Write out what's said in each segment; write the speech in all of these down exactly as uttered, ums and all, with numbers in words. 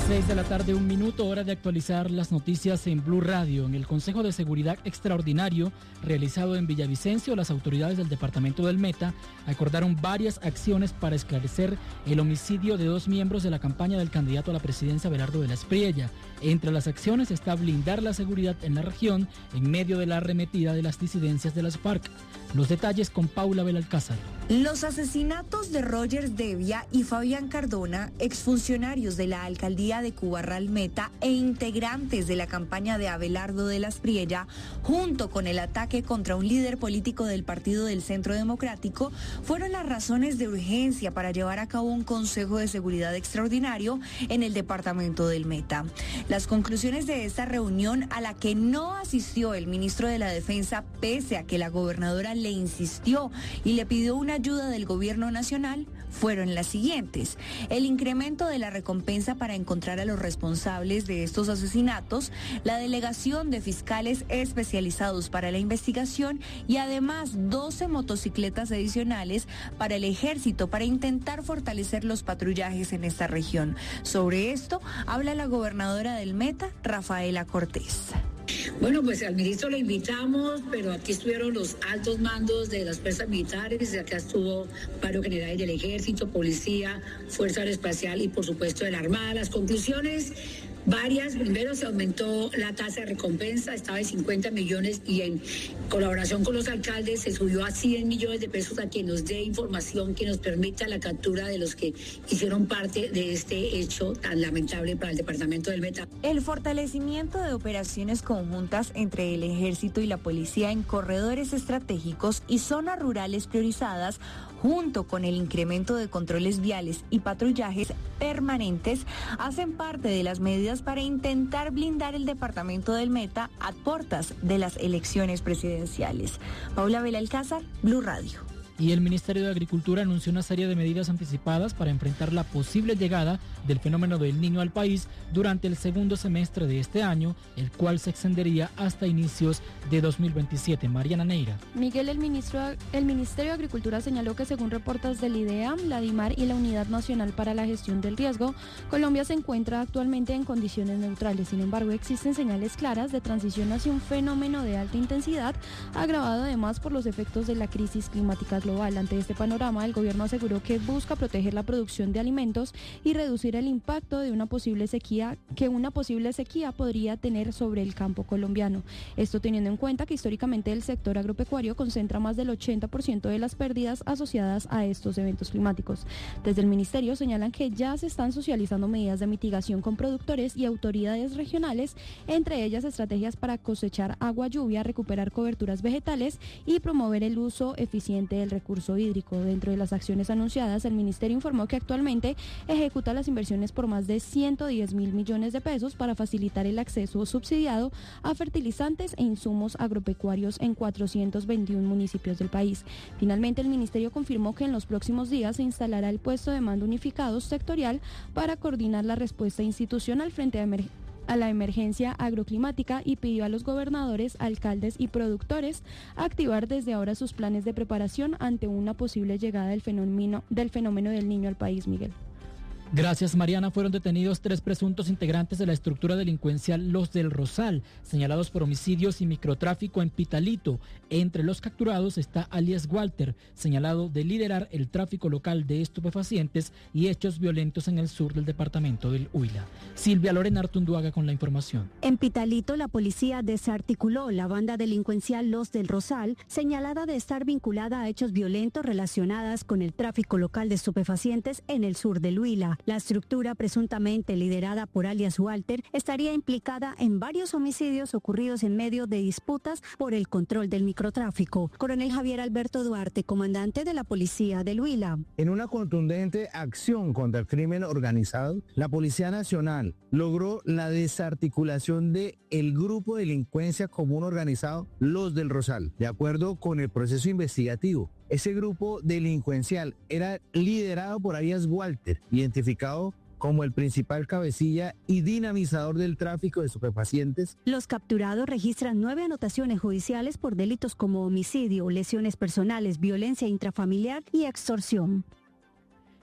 seis de la tarde, un minuto, hora de actualizar las noticias en Blue Radio. En el Consejo de Seguridad Extraordinario realizado en Villavicencio, las autoridades del departamento del Meta acordaron varias acciones para esclarecer el homicidio de dos miembros de la campaña del candidato a la presidencia Abelardo de la Espriella. Entre las acciones está blindar la seguridad en la región en medio de la arremetida de las disidencias de las FARC. Los detalles con Paula Belalcázar. Los asesinatos de Roger Devia y Fabián Cardona, exfuncionarios de la alcaldía de Cubarral Meta e integrantes de la campaña de Abelardo de la Espriella, junto con el ataque contra un líder político del Partido del Centro Democrático, fueron las razones de urgencia para llevar a cabo un Consejo de Seguridad Extraordinario en el departamento del Meta. Las conclusiones de esta reunión, a la que no asistió el ministro de la Defensa, pese a que la gobernadora le insistió y le pidió una ayuda del gobierno nacional, fueron las siguientes: el incremento de la recompensa para encontrar a los responsables de estos asesinatos, la delegación de fiscales especializados para la investigación y además doce motocicletas adicionales para el ejército para intentar fortalecer los patrullajes en esta región. Sobre esto habla la gobernadora del Meta, Rafaela Cortés. Bueno, pues al ministro lo invitamos, pero aquí estuvieron los altos mandos de las fuerzas militares, acá estuvo varios generales del ejército, policía, fuerza aeroespacial y por supuesto de la Armada. Las conclusiones, varias. Primero, se aumentó la tasa de recompensa, estaba de cincuenta millones y en colaboración con los alcaldes se subió a cien millones de pesos a quien nos dé información que nos permita la captura de los que hicieron parte de este hecho tan lamentable para el departamento del Meta. El fortalecimiento de operaciones conjuntas entre el ejército y la policía en corredores estratégicos y zonas rurales priorizadas, junto con el incremento de controles viales y patrullajes permanentes, hacen parte de las medidas para intentar blindar el departamento del Meta a puertas de las elecciones presidenciales. Paula Belalcázar, Blue Radio. Y el Ministerio de Agricultura anunció una serie de medidas anticipadas para enfrentar la posible llegada del fenómeno del Niño al país durante el segundo semestre de este año, el cual se extendería hasta inicios de dos mil veintisiete. Mariana Neira. Miguel, el, ministro, el Ministerio de Agricultura señaló que según reportes del IDEAM, la DIMAR y la Unidad Nacional para la Gestión del Riesgo, Colombia se encuentra actualmente en condiciones neutrales. Sin embargo, existen señales claras de transición hacia un fenómeno de alta intensidad, agravado además por los efectos de la crisis climática global. Ante este panorama, el gobierno aseguró que busca proteger la producción de alimentos y reducir el impacto de una posible sequía que una posible sequía podría tener sobre el campo colombiano. Esto teniendo en cuenta que históricamente el sector agropecuario concentra más del ochenta por ciento de las pérdidas asociadas a estos eventos climáticos. Desde el ministerio señalan que ya se están socializando medidas de mitigación con productores y autoridades regionales, entre ellas estrategias para cosechar agua lluvia, recuperar coberturas vegetales y promover el uso eficiente del recurso recurso hídrico. Dentro de las acciones anunciadas, el ministerio informó que actualmente ejecuta las inversiones por más de ciento diez mil millones de pesos para facilitar el acceso subsidiado a fertilizantes e insumos agropecuarios en cuatrocientos veintiún municipios del país. Finalmente, el ministerio confirmó que en los próximos días se instalará el puesto de mando unificado sectorial para coordinar la respuesta institucional frente a emergencias a la emergencia agroclimática y pidió a los gobernadores, alcaldes y productores activar desde ahora sus planes de preparación ante una posible llegada del fenómeno del fenómeno del Niño al país, Miguel. Gracias, Mariana. Fueron detenidos tres presuntos integrantes de la estructura delincuencial Los del Rosal, señalados por homicidios y microtráfico en Pitalito. Entre los capturados está alias Walter, señalado de liderar el tráfico local de estupefacientes y hechos violentos en el sur del departamento del Huila. Silvia Lorena Artunduaga con la información. En Pitalito, la policía desarticuló la banda delincuencial Los del Rosal, señalada de estar vinculada a hechos violentos relacionadas con el tráfico local de estupefacientes en el sur del Huila. La estructura, presuntamente liderada por alias Walter, estaría implicada en varios homicidios ocurridos en medio de disputas por el control del microtráfico. Coronel Javier Alberto Duarte, comandante de la policía del Huila. En una contundente acción contra el crimen organizado, la Policía Nacional logró la desarticulación de el grupo de delincuencia común organizado Los del Rosal. De acuerdo con el proceso investigativo, ese grupo delincuencial era liderado por alias Walter, identificado como el principal cabecilla y dinamizador del tráfico de estupefacientes. Los capturados registran nueve anotaciones judiciales por delitos como homicidio, lesiones personales, violencia intrafamiliar y extorsión.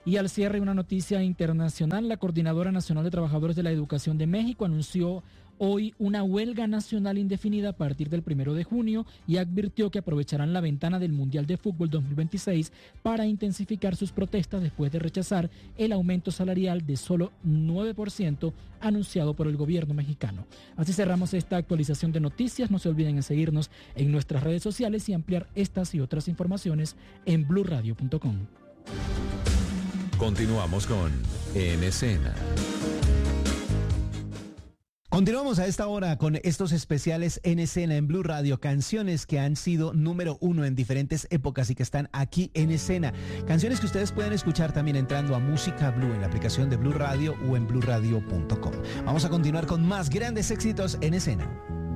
Y al cierre, una noticia internacional: la Coordinadora Nacional de Trabajadores de la Educación de México anunció hoy una huelga nacional indefinida a partir del primero de junio y advirtió que aprovecharán la ventana del Mundial de Fútbol dos mil veintiséis para intensificar sus protestas después de rechazar el aumento salarial de solo nueve por ciento anunciado por el gobierno mexicano. Así cerramos esta actualización de noticias. No se olviden de seguirnos en nuestras redes sociales y ampliar estas y otras informaciones en blue radio punto com. Continuamos con En Escena. Continuamos a esta hora con estos especiales En Escena en Blue Radio, canciones que han sido número uno en diferentes épocas y que están aquí en escena. Canciones que ustedes pueden escuchar también entrando a Música Blue en la aplicación de Blue Radio o en blue radio punto com. Vamos a continuar con más grandes éxitos en escena.